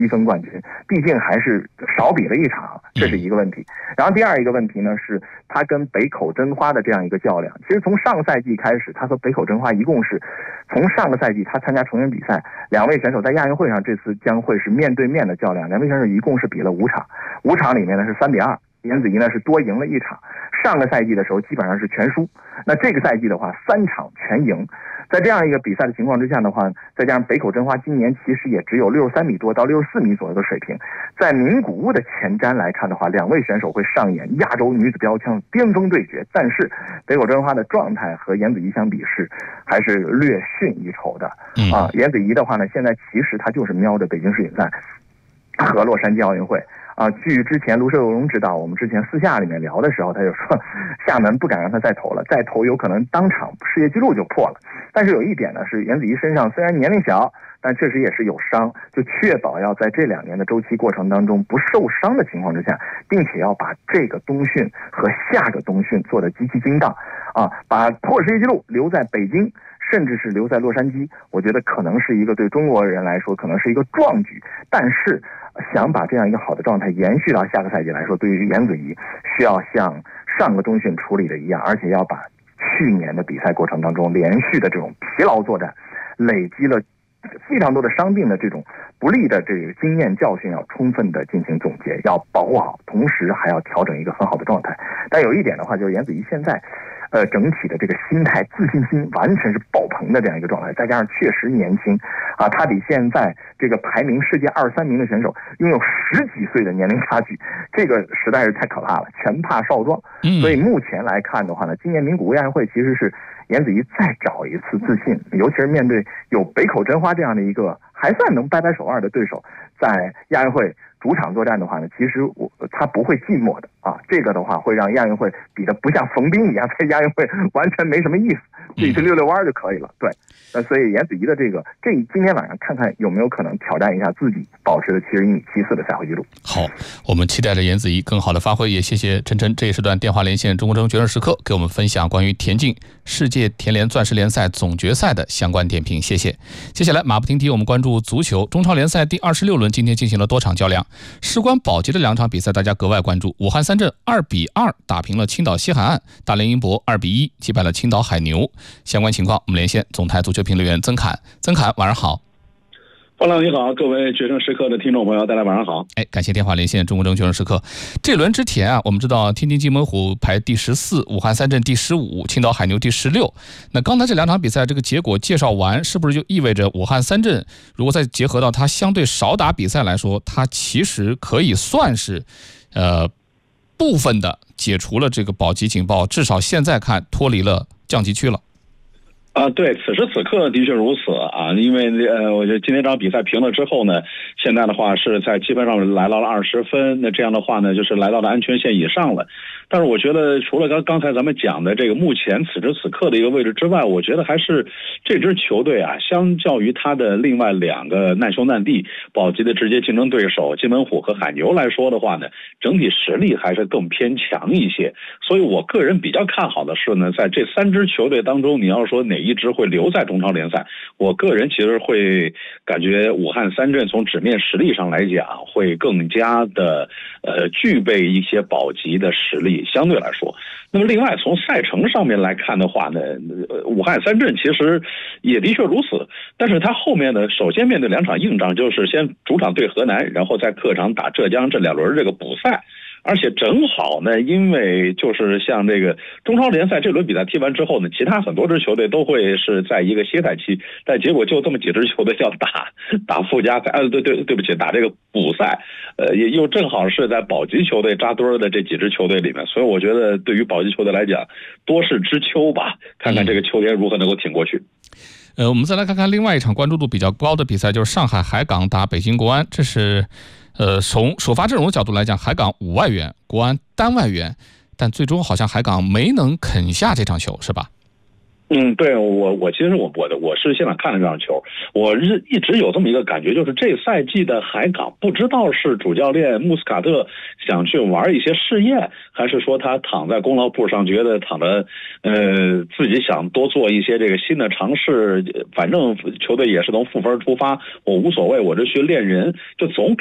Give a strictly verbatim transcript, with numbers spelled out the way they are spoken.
积分冠军，毕竟还是少比了一场，这是一个问题。然后第二一个问题呢，是他跟北口真花的这样一个较量。其实从上个赛季开始，他和北口真花一共是从上个赛季他参加成员比赛，两位选手在亚运会上这次将会是面对面的较量，两位选手一共是比了五场，五场里面呢是三比二。颜子怡呢是多赢了一场，上个赛季的时候基本上是全输，那这个赛季的话三场全赢。在这样一个比赛的情况之下的话，再加上北口真花今年其实也只有六十三米多到六十四米左右的水平，在名古屋的前瞻来看的话，两位选手会上演亚洲女子标枪巅峰对决，但是北口真花的状态和颜子怡相比是还是略逊一筹的啊。颜子怡的话呢，现在其实她就是瞄着北京世锦赛和洛杉矶奥运会。啊，据之前卢射荣指导，我们之前私下里面聊的时候，他就说厦门不敢让他再投了，再投有可能当场世界纪录就破了。但是有一点呢，是颜子怡身上虽然年龄小，但确实也是有伤，就确保要在这两年的周期过程当中不受伤的情况之下，并且要把这个冬训和下个冬训做得极其精当啊，把破世界纪录留在北京，甚至是留在洛杉矶，我觉得可能是一个对中国人来说可能是一个壮举，但是想把这样一个好的状态延续到下个赛季来说，对于颜子怡需要像上个冬训处理的一样，而且要把去年的比赛过程当中连续的这种疲劳作战，累积了非常多的伤病的这种不利的这个经验教训，要充分的进行总结，要保护好，同时还要调整一个很好的状态。但有一点的话，就是颜子怡现在呃，整体的这个心态、自信心完全是爆棚的这样一个状态，再加上确实年轻啊，他比现在这个排名世界二三名的选手拥有十几岁的年龄差距，这个实在是太可怕了，全怕少壮。所以目前来看的话呢，今年名古屋亚运会其实是颜子怡再找一次自信，尤其是面对有北口真花这样的一个还算能掰掰手腕的对手，在亚运会主场作战的话呢，其实我他不会寂寞的啊。这个的话会让亚运会比的不像冯彬一样，在亚运会完全没什么意思，自己去溜溜弯就可以了。对，那所以颜子怡的这个，这今天晚上看看有没有可能挑战一下自己保持的七十一米七四的赛会纪录。 好，我们期待着颜子怡更好的发挥，也谢谢陈晨这一时段电话连线中国争决胜时刻，给我们分享关于田径世界田联钻石联赛总决赛的相关点评，谢谢。接下来马不停蹄，我们关注足球中超联赛第二十六轮，今天进行了多场较量。事关保级的两场比赛，大家格外关注。武汉三镇二比二打平了青岛西海岸，大连英博二比一击败了青岛海牛。相关情况，我们连线总台足球评论员曾侃。曾侃，晚上好。 方亮你好，各位决胜时刻的听众朋友，大家晚上好。 哎，感谢电话连线中国争决胜时刻。这轮之前啊，我们知道天津津门虎排第十四，武汉三镇第十五，青岛海牛第十六。那刚才这两场比赛这个结果介绍完，是不是就意味着武汉三镇如果再结合到它相对少打比赛来说，它其实可以算是呃部分的解除了这个保级警报，至少现在看脱离了降级区了。 啊，对，此时此刻的确如此啊，因为呃，我觉得今天这场比赛平了之后呢，现在的话是在积分上来到了二十分，那这样的话呢，就是来到了安全线以上了。但是我觉得除了刚刚才咱们讲的这个目前此时此刻的一个位置之外，我觉得还是这支球队啊，相较于他的另外两个难兄难弟保级的直接竞争对手津门虎和海牛来说的话呢，整体实力还是更偏强一些。所以我个人比较看好的是呢，在这三支球队当中，你要说哪一支会留在中超联赛，我个人其实会感觉武汉三镇从纸面实力上来讲会更加的呃具备一些保级的实力，相对来说。那么另外从赛程上面来看的话呢，呃、武汉三镇其实也的确如此，但是他后面呢，首先面对两场硬仗，就是先主场对河南，然后在客场打浙江，这两轮这个补赛。而且正好呢，因为就是像这个中超联赛这轮比赛踢完之后呢，其他很多支球队都会是在一个歇赛期，但结果就这么几支球队要打打附加赛，啊，对对对不起，打这个补赛，呃，也又正好是在保级球队扎堆的这几支球队里面，所以我觉得对于保级球队来讲，多事之秋吧，看看这个秋天如何能够挺过去。 呃，我们再来看看另外一场关注度比较高的比赛，就是上海海港打北京国安，这是。呃，从首发阵容的角度来讲，海港五外援，国安单外援，但最终好像海港没能啃下这场球，是吧？ 嗯，对我，我其实我我的我是现场看了这场球，我是一直有这么一个感觉，就是这赛季的海港不知道是主教练穆斯卡特想去玩一些试验，还是说他躺在功劳簿上觉得躺着，呃，自己想多做一些这个新的尝试，反正球队也是从负分出发，我无所谓，我这去练人，就总